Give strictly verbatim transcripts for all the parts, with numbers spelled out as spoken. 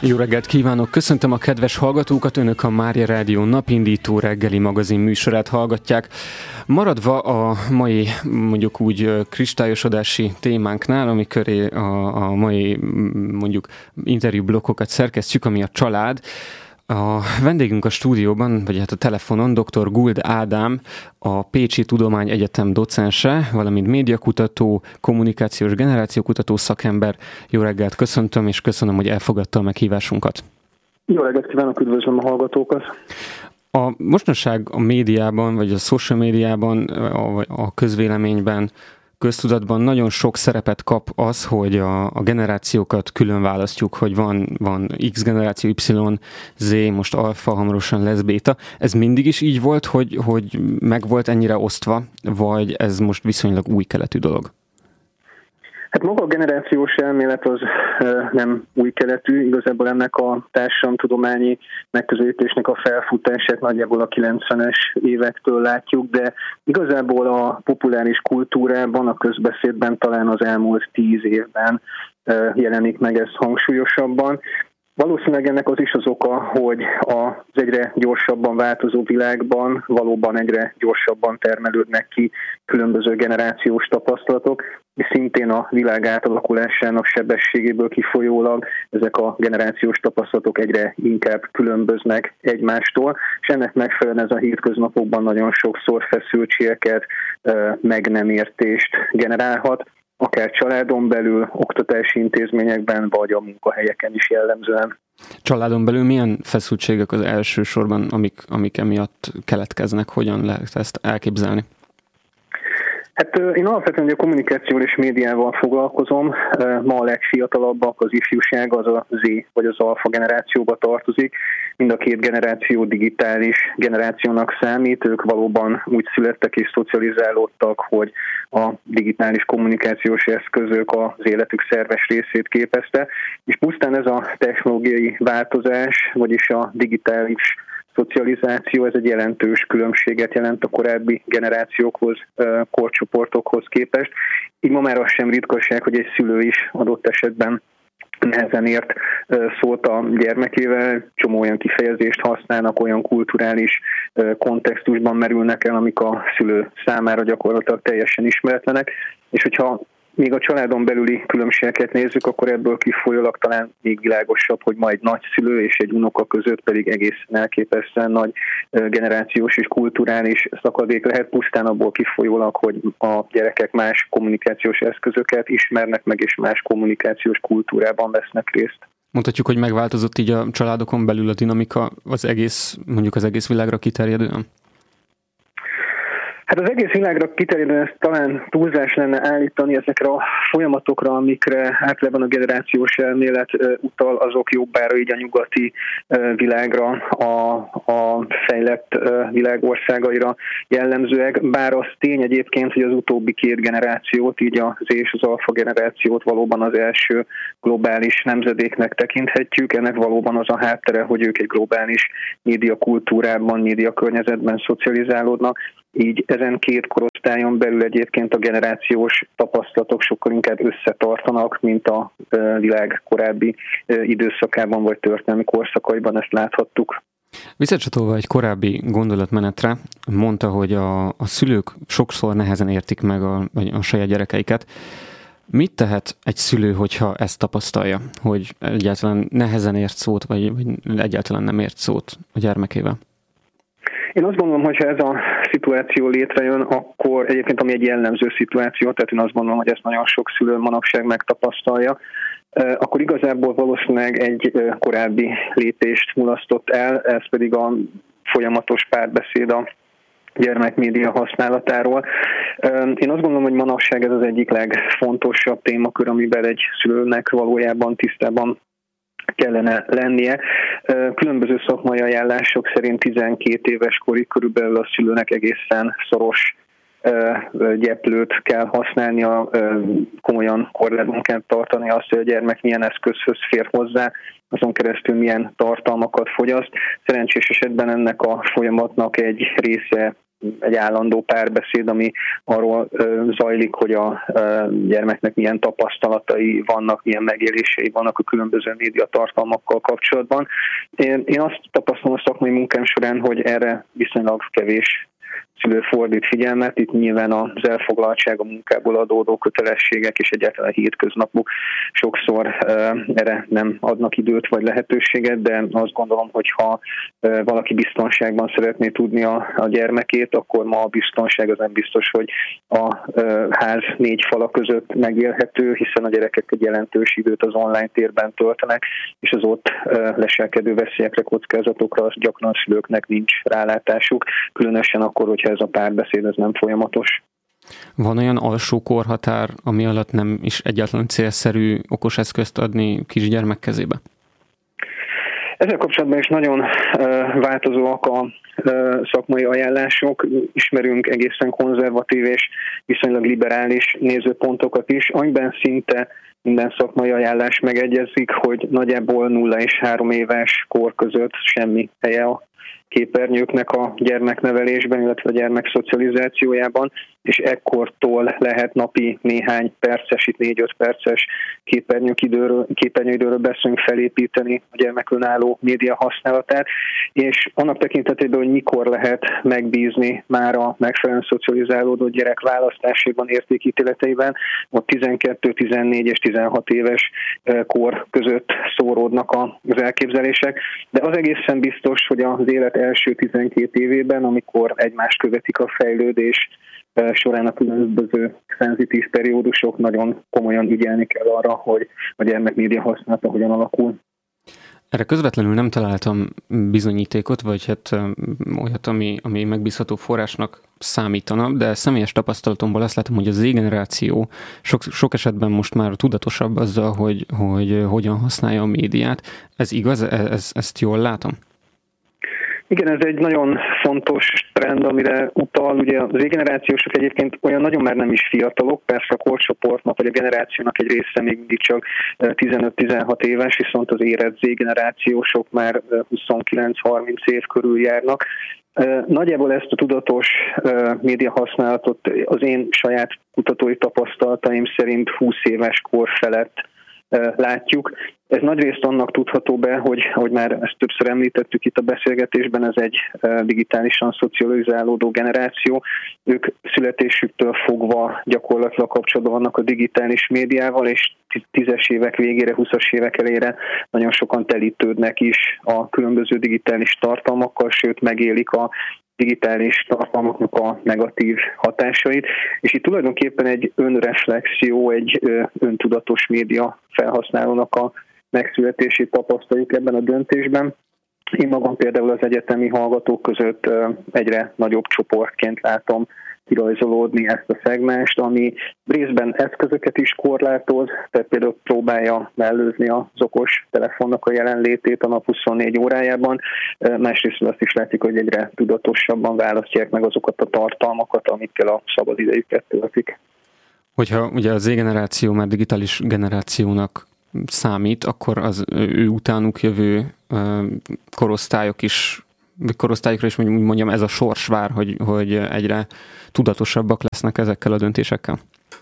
Jó reggelt kívánok! Köszöntöm a kedves hallgatókat, Önök a Mária Rádió napindító reggeli magazin műsorát hallgatják. Maradva a mai, mondjuk úgy kristályosodási témánknál, ami köré a, a mai mondjuk interjú blokkokat szerkesztjük, ami a család. A vendégünk a stúdióban, vagy hát a telefonon dr. Guld Ádám, a Pécsi Tudományegyetem docense, valamint médiakutató, kommunikációs generációkutató szakember. Jó reggelt köszöntöm, és köszönöm, hogy elfogadta a meghívásunkat. Jó reggelt kívánok, üdvözlöm a hallgatókat! A mostanság a médiában, vagy a social médiában, a, a közvéleményben, köztudatban nagyon sok szerepet kap az, hogy a, a generációkat külön választjuk, hogy van, van X generáció, Y, Z, most alfa, hamarosan lesz béta. Ez mindig is így volt, hogy, hogy meg volt ennyire osztva, vagy ez most viszonylag új keletű dolog? Hát maga a generációs elmélet az nem új keletű, igazából ennek a társadalomtudományi megközelítésnek a felfutását nagyjából a kilencvenes évektől látjuk, de igazából a populáris kultúrában, a közbeszédben talán az elmúlt tíz évben jelenik meg ez hangsúlyosabban. Valószínűleg ennek az is az oka, hogy az egyre gyorsabban változó világban valóban egyre gyorsabban termelődnek ki különböző generációs tapasztalatok, és szintén a világ átalakulásának sebességéből kifolyólag ezek a generációs tapasztalatok egyre inkább különböznek egymástól, és ennek megfelelően ez a hétköznapokban nagyon sokszor feszültségeket, meg nem értést generálhat, akár családon belül, oktatási intézményekben, vagy a munkahelyeken is jellemzően. Családon belül milyen feszültségek az elsősorban, amik, amik emiatt keletkeznek? Hogyan lehet ezt elképzelni? Hát én alapvetően a kommunikációval és médiával foglalkozom. Ma a legfiatalabbak, az ifjúság, az a Z vagy az alfa generációba tartozik. Mind a két generáció digitális generációnak számít. Ők valóban úgy születtek és szocializálódtak, hogy a digitális kommunikációs eszközök az életük szerves részét képezte. És pusztán ez a technológiai változás, vagyis a digitális szocializáció, ez egy jelentős különbséget jelent a korábbi generációkhoz, korcsoportokhoz képest. Így ma már az sem ritkaság, hogy egy szülő is adott esetben nehezen ért szót a gyermekével, csomó olyan kifejezést használnak, olyan kulturális kontextusban merülnek el, amik a szülő számára gyakorlatilag teljesen ismeretlenek, és hogyha még a családon belüli különbségeket nézzük, akkor ebből kifolyólag talán még világosabb, hogy ma egy nagyszülő és egy unoka között pedig egészen elképesztően nagy generációs és kulturális szakadék lehet, pusztán abból kifolyólag, hogy a gyerekek más kommunikációs eszközöket ismernek meg, és más kommunikációs kultúrában vesznek részt. Mondhatjuk, hogy megváltozott így a családokon belül a dinamika az egész, mondjuk az egész világra kiterjedően? Hát az egész világra kiterjedően ezt talán túlzás lenne állítani, ezekre a folyamatokra, amikre általában a generációs elmélet utal, azok jobbára így a nyugati világra, a, a fejlett világ országaira jellemzőek. Bár az tény egyébként, hogy az utóbbi két generációt, így az Z és az alfa generációt valóban az első globális nemzedéknek tekinthetjük. Ennek valóban az a háttere, hogy ők egy globális médiakultúrában, médiakörnyezetben szocializálódnak. Így ezen két korosztályon belül egyébként a generációs tapasztalatok sokkal inkább összetartanak, mint a világ korábbi időszakában vagy történelmi korszakaiban ezt láthattuk. Visszacsatolva egy korábbi gondolatmenetre, mondta, hogy a, a szülők sokszor nehezen értik meg a, a saját gyerekeiket. Mit tehet egy szülő, hogyha ezt tapasztalja, hogy egyáltalán nehezen ért szót, vagy, vagy egyáltalán nem ért szót a gyermekével? Én azt gondolom, hogy ha ez a szituáció létrejön, akkor egyébként ami egy jellemző szituáció, tehát én azt gondolom, hogy ezt nagyon sok szülő manapság megtapasztalja, akkor igazából valószínűleg egy korábbi lépést mulasztott el, ez pedig a folyamatos párbeszéd a gyermekmédia használatáról. Én azt gondolom, hogy manapság ez az egyik legfontosabb témakör, amiben egy szülőnek valójában tisztában kellene lennie. Különböző szakmai ajánlások szerint tizenkét éves korig körülbelül a szülőnek egészen szoros gyeplőt kell használnia, komolyan korlátban kell tartani azt, hogy a gyermek milyen eszközhöz fér hozzá, azon keresztül milyen tartalmakat fogyaszt. Szerencsés esetben ennek a folyamatnak egy része egy állandó párbeszéd, ami arról zajlik, hogy a gyermeknek milyen tapasztalatai vannak, milyen megélései vannak a különböző médiatartalmakkal kapcsolatban. Én, én azt tapasztalom a szakmai munkám során, hogy erre viszonylag kevés szülő fordít figyelmet. Itt nyilván az elfoglaltság, a munkából adódó kötelességek és egyáltalán a hétköznapok sokszor erre nem adnak időt vagy lehetőséget, de azt gondolom, hogy ha valaki biztonságban szeretné tudni a, a gyermekét, akkor ma a biztonság az nem biztos, hogy a ház négy fala között megélhető, hiszen a gyerekek egy jelentős időt az online térben töltenek, és az ott leselkedő veszélyekre, kockázatokra gyakran a szülőknek nincs rálátásuk, különösen akkor, hogyha ez a párbeszéd ez nem folyamatos. Van olyan alsó korhatár, ami alatt nem is egyáltalán célszerű okos eszközt adni kisgyermek kezébe? Ezzel kapcsolatban is nagyon változóak a szakmai ajánlások. Ismerünk egészen konzervatív és viszonylag liberális nézőpontokat is, amiben szinte minden szakmai ajánlás megegyezik, hogy nagyjából nulla és három éves kor között semmi helye a képernyőknek a gyermeknevelésben, illetve a gyermek szocializációjában, és ekkortól lehet napi néhány perces, itt négy-öt perces képernyőidőről, képernyőidőről beszélünk felépíteni a gyermek önálló média használatát, és annak tekintetében, hogy mikor lehet megbízni már a megfelelően szocializálódó gyerek választásában, értékítéleteiben, ott tizenkettő, tizennégy és tizenhat éves kor között szóródnak az elképzelések, de az egészen biztos, hogy az élet első tizenkét évében, amikor egymást követik a fejlődés során a különböző szenzitív periódusok, nagyon komolyan ügyelni kell arra, hogy a gyermek média használata hogyan alakul. Erre közvetlenül nem találtam bizonyítékot, vagy hát olyat, ami, ami megbízható forrásnak számítana, de személyes tapasztalatomból azt látom, hogy a Z-generáció sok, sok esetben most már tudatosabb azzal, hogy, hogy hogyan használja a médiát. Ez igaz? Ez, ezt jól látom? Igen, ez egy nagyon fontos trend, amire utal. Ugye az Z-generációsok egyébként olyan nagyon már nem is fiatalok, persze a korcsoportnak vagy a generációnak egy része még mindig csak tizenöt-tizenhat éves, viszont az érett Z-generációsok már huszonkilenc-harminc év körül járnak. Nagyjából ezt a tudatos média használatot az én saját kutatói tapasztalataim szerint húsz éves kor felett látjuk. Ez nagyrészt annak tudható be, hogy, hogy már ezt többször említettük itt a beszélgetésben, ez egy digitálisan szocializálódó generáció. Ők születésüktől fogva gyakorlatilag kapcsolatban vannak a digitális médiával, és tízes évek végére, huszas évek elére nagyon sokan telítődnek is a különböző digitális tartalmakkal, sőt megélik a digitális tartalmaknak a negatív hatásait, és itt tulajdonképpen egy önreflexió, egy öntudatos média felhasználónak a megszületését tapasztaljuk ebben a döntésben. Én magam például az egyetemi hallgatók között egyre nagyobb csoportként látom kirajzolódni ezt a szegmást, ami részben eszközöket is korlátoz, tehát például próbálja mellőzni az okos telefonnak a jelenlétét a nap huszonnégy órájában, másrészt azt is látszik, hogy egyre tudatosabban választják meg azokat a tartalmakat, amikkel a szabadidejüket töltik. Hogyha ugye az Z-generáció már digitális generációnak számít, akkor az ő utánuk jövő korosztályok is, korosztályokra is mondjam, ez a sors vár, hogy, hogy egyre tudatosabbak lesznek ezekkel a döntésekkel?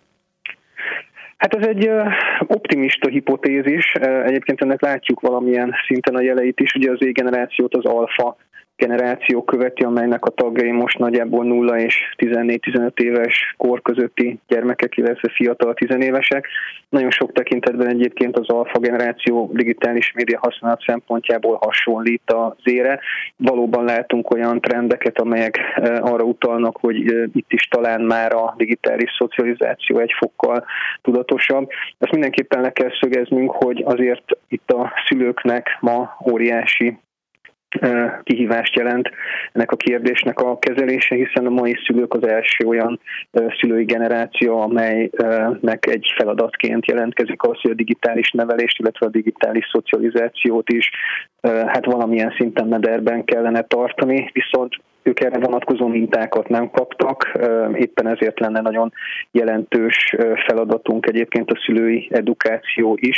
Hát ez egy optimista hipotézis, egyébként ennek látjuk valamilyen szinten a jeleit is, ugye az Z-generációt az alfa generáció követi, amelynek a tagjai most nagyjából nulla és tizennégy-tizenöt éves kor közötti gyermekek, illetve fiatal tizenévesek. Nagyon sok tekintetben egyébként az alfa generáció digitális média használat szempontjából hasonlít a Z-re. Valóban látunk olyan trendeket, amelyek arra utalnak, hogy itt is talán már a digitális szocializáció egy fokkal tudatosabb. Ezt mindenképpen le kell szögeznünk, hogy azért itt a szülőknek ma óriási kihívást jelent ennek a kérdésnek a kezelése, hiszen a mai szülők az első olyan szülői generáció, amelynek egy feladatként jelentkezik az, hogy a digitális nevelést, illetve a digitális szocializációt is hát valamilyen szinten mederben kellene tartani, viszont ők erre vonatkozó mintákat nem kaptak, éppen ezért lenne nagyon jelentős feladatunk egyébként a szülői edukáció is.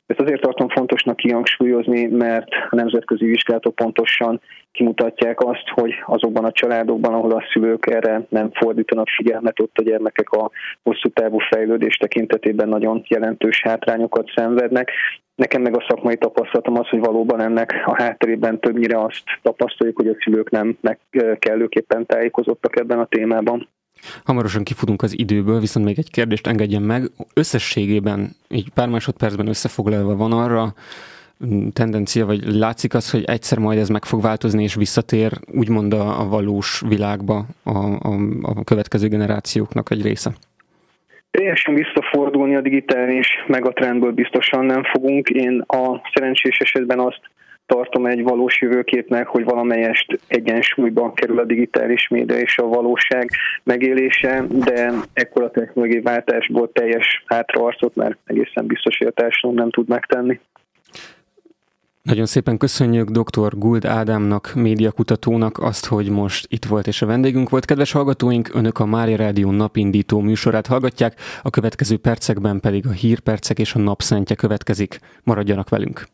Ezt azért tartom fontosnak kihangsúlyozni, mert a nemzetközi vizsgálatok pontosan kimutatják azt, hogy azokban a családokban, ahol a szülők erre nem fordítanak figyelmet, ott a gyermekek a hosszú távú fejlődés tekintetében nagyon jelentős hátrányokat szenvednek. Nekem meg a szakmai tapasztalatom az, hogy valóban ennek a hátterében többnyire azt tapasztaljuk, hogy a szülők nem meg kellőképpen tájékozottak ebben a témában. Hamarosan kifutunk az időből, viszont még egy kérdést engedjen meg. Összességében, így pár másodpercben összefoglalva van arra tendencia, vagy látszik az, hogy egyszer majd ez meg fog változni, és visszatér úgymond a, a valós világba a, a, a következő generációknak egy része? Teljesen visszafordulni a digitális megatrendből biztosan nem fogunk. Én a szerencsés esetben azt tartom egy valós jövőképnek, hogy valamelyest egyensúlyban kerül a digitális média és a valóság megélése, de ekkora technológiai váltásból teljes hátraarcot már egészen biztos, hogy a társadalom nem tud megtenni. Nagyon szépen köszönjük dr. Guld Ádámnak, médiakutatónak azt, hogy most itt volt és a vendégünk volt. Kedves hallgatóink, Önök a Mária Rádió napindító műsorát hallgatják, a következő percekben pedig a hírpercek és a napszentje következik. Maradjanak velünk!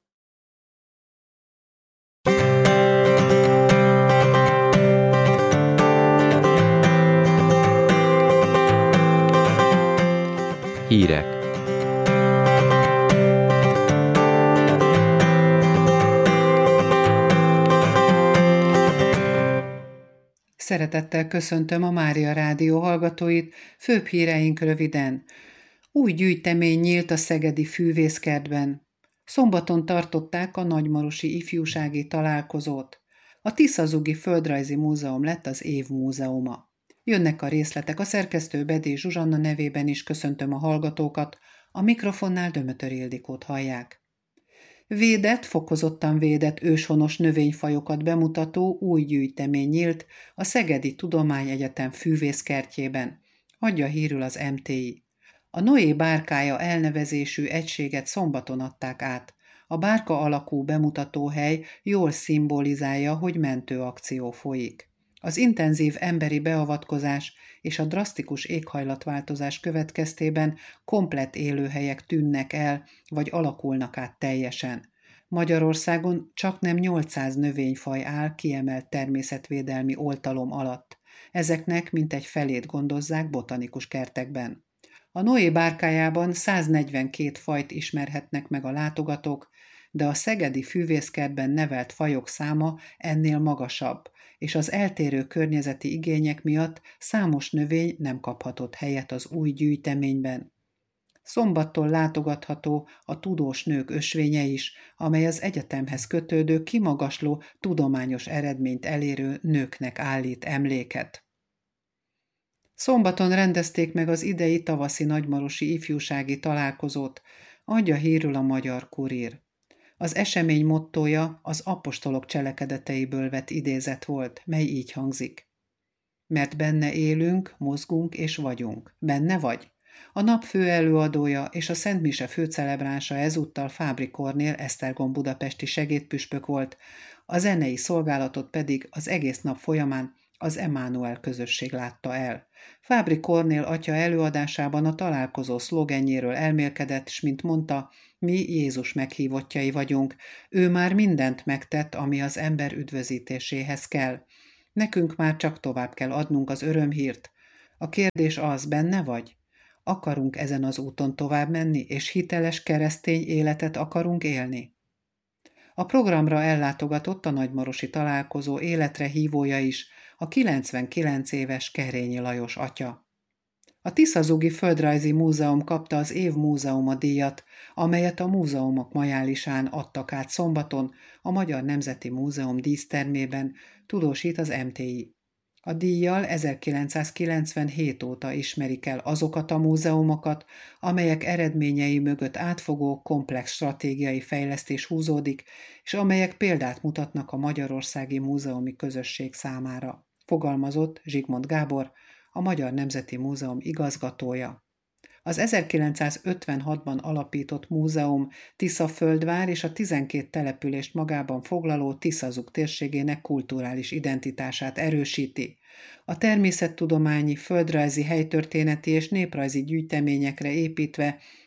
Hírek. Szeretettel köszöntöm a Mária Rádió hallgatóit, főbb híreink röviden. Új gyűjtemény nyílt a szegedi Fűvészkertben. Szombaton tartották a nagymarosi ifjúsági találkozót. A Tiszazugi Földrajzi Múzeum lett az év múzeuma. Jönnek a részletek, a szerkesztő Bedé Zsuzsanna nevében is köszöntöm a hallgatókat, a mikrofonnál Dömötör Ildikót hallják. Védett, fokozottan védett őshonos növényfajokat bemutató új gyűjtemény nyílt a Szegedi Tudományegyetem Fűvészkertjében, adja hírül az em té i. A Noé bárkája elnevezésű egységet szombaton adták át. A bárka alakú bemutatóhely jól szimbolizálja, hogy mentőakció folyik. Az intenzív emberi beavatkozás és a drasztikus éghajlatváltozás következtében komplett élőhelyek tűnnek el, vagy alakulnak át teljesen. Magyarországon csaknem nyolcszáz növényfaj áll kiemelt természetvédelmi oltalom alatt. Ezeknek mintegy felét gondozzák botanikus kertekben. A Noé bárkájában száznegyvenkét fajt ismerhetnek meg a látogatók, de a szegedi Fűvészkertben nevelt fajok száma ennél magasabb, és az eltérő környezeti igények miatt számos növény nem kaphatott helyet az új gyűjteményben. Szombattól látogatható a Tudós Nők ösvénye is, amely az egyetemhez kötődő kimagasló tudományos eredményt elérő nőknek állít emléket. Szombaton rendezték meg az idei tavaszi nagymarosi ifjúsági találkozót, adja hírül a Magyar Kurír. Az esemény mottója az apostolok cselekedeteiből vett idézet volt, mely így hangzik. Mert benne élünk, mozgunk és vagyunk. Benne vagy? A nap fő előadója és a Szent Mise főcelebránsa ezúttal Fábry Kornél Esztergom budapesti segédpüspök volt, a zenei szolgálatot pedig az egész nap folyamán az Emmanuel közösség látta el. Fábry Kornél atya előadásában a találkozó szlogenjéről elmélkedett, s mint mondta, mi Jézus meghívottjai vagyunk, ő már mindent megtett, ami az ember üdvözítéséhez kell. Nekünk már csak tovább kell adnunk az örömhírt. A kérdés az, benne vagy? Akarunk ezen az úton tovább menni, és hiteles keresztény életet akarunk élni? A programra ellátogatott a nagymarosi találkozó életre hívója is, a kilencvenkilenc éves Kerényi Lajos atya. A Tiszazugi Földrajzi Múzeum kapta az év múzeuma díjat, amelyet a múzeumok majálisán adtak át szombaton a Magyar Nemzeti Múzeum dísztermében, tudósít az em té i. A díjjal ezerkilencszázkilencvenhét óta ismerik el azokat a múzeumokat, amelyek eredményei mögött átfogó, komplex stratégiai fejlesztés húzódik, és amelyek példát mutatnak a magyarországi múzeumi közösség számára, fogalmazott Zsigmond Gábor, a Magyar Nemzeti Múzeum igazgatója. Az ezerkilencszázötvenhatban alapított múzeum Tiszaföldvár és a tizenkét települést magában foglaló Tiszazug térségének kulturális identitását erősíti. A természettudományi, földrajzi, helytörténeti és néprajzi gyűjteményekre építve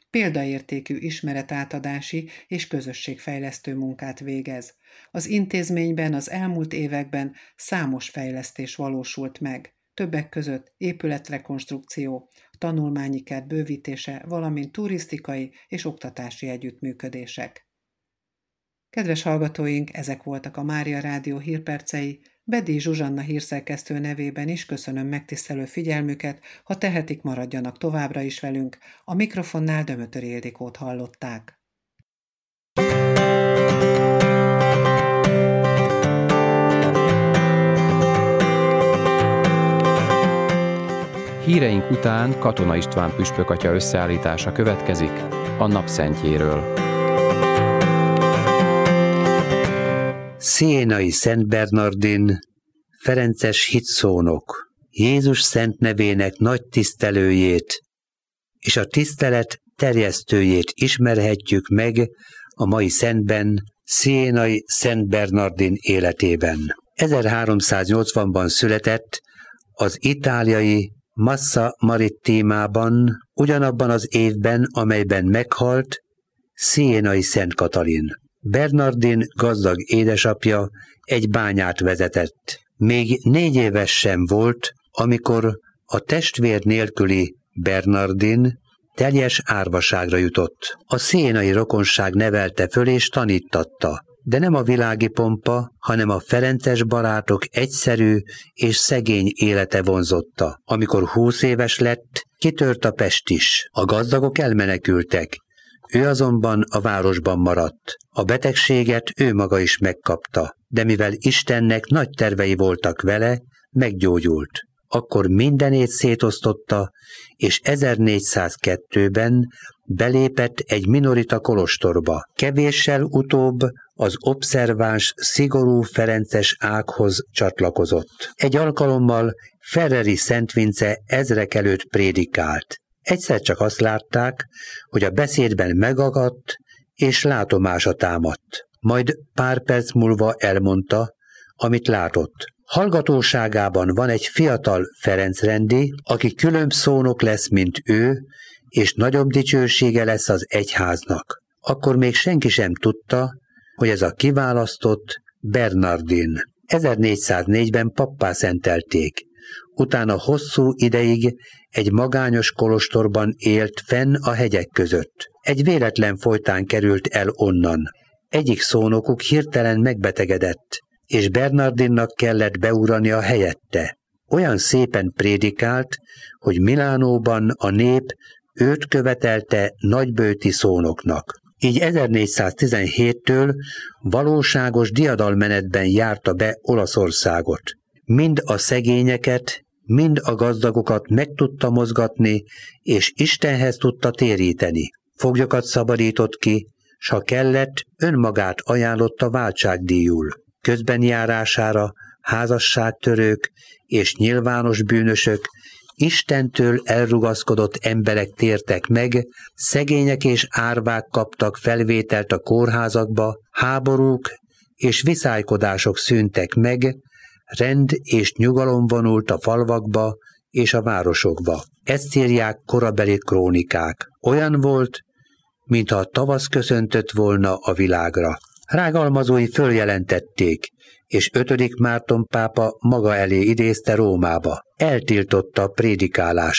példaértékű ismeretátadási és közösségfejlesztő munkát végez. Az intézményben az elmúlt években számos fejlesztés valósult meg, többek között épületrekonstrukció, tanulmányi kert bővítése, valamint turisztikai és oktatási együttműködések. Kedves hallgatóink, ezek voltak a Mária Rádió hírpercei. Bedi Zsuzsanna hírszerkesztő nevében is köszönöm megtisztelő figyelmüket, ha tehetik, maradjanak továbbra is velünk. A mikrofonnál Dömötör Ildikót hallották. Híreink után Katona István püspökatya összeállítása következik a napszentjéről. Sienai Szent Bernardin, ferences hitszónok, Jézus szent nevének nagy tisztelőjét és a tisztelet terjesztőjét ismerhetjük meg a mai szentben, Sienai Szent Bernardin életében. ezerháromszáznyolcvanban született az itáliai Massa Marittimában, ugyanabban az évben, amelyben meghalt Sienai Szent Katalin. Bernardin gazdag édesapja egy bányát vezetett. Még négy éves sem volt, amikor a testvér nélküli Bernardin teljes árvaságra jutott. A sienai rokonság nevelte föl és tanítatta, de nem a világi pompa, hanem a ferences barátok egyszerű és szegény élete vonzotta. Amikor húsz éves lett, kitört a pest is. A gazdagok elmenekültek. Ő azonban a városban maradt. A betegséget ő maga is megkapta, de mivel Istennek nagy tervei voltak vele, meggyógyult. Akkor mindenét szétosztotta, és ezernégyszázkettőben belépett egy minorita kolostorba. Kevéssel utóbb az obszerváns, szigorú ferences ághoz csatlakozott. Egy alkalommal Ferreri Szent Vince ezrek előtt prédikált. Egyszer csak azt látták, hogy a beszédben megagadt, és látomása támadt. Majd pár perc múlva elmondta, amit látott. Hallgatóságában van egy fiatal Ferencrendi, aki különb szónok lesz, mint ő, és nagyobb dicsősége lesz az egyháznak. Akkor még senki sem tudta, hogy ez a kiválasztott Bernardin. ezernégyszáznégyben pappá szentelték. Utána hosszú ideig egy magányos kolostorban élt fenn a hegyek között. Egy véletlen folytán került el onnan. Egyik szónokuk hirtelen megbetegedett, és Bernardinnak kellett beurania helyette. Olyan szépen prédikált, hogy Milánóban a nép őt követelte nagybőti szónoknak. Így ezernégyszáztizenhéttől valóságos diadalmenetben járta be Olaszországot. Mind a szegényeket, mind a gazdagokat meg tudta mozgatni, és Istenhez tudta téríteni. Foglyokat szabadított ki, s ha kellett, önmagát ajánlotta váltságdíjul. Közbenjárására házasságtörők és nyilvános bűnösök, Istentől elrugaszkodott emberek tértek meg, szegények és árvák kaptak felvételt a kórházakba, háborúk és viszálykodások szűntek meg, rend és nyugalom vonult a falvakba és a városokba. Ezt írják korabeli krónikák. Olyan volt, mintha a tavasz köszöntött volna a világra. Rágalmazói följelentették, és ötödik Márton pápa maga elé idézte Rómába. Eltiltotta a prédikálást.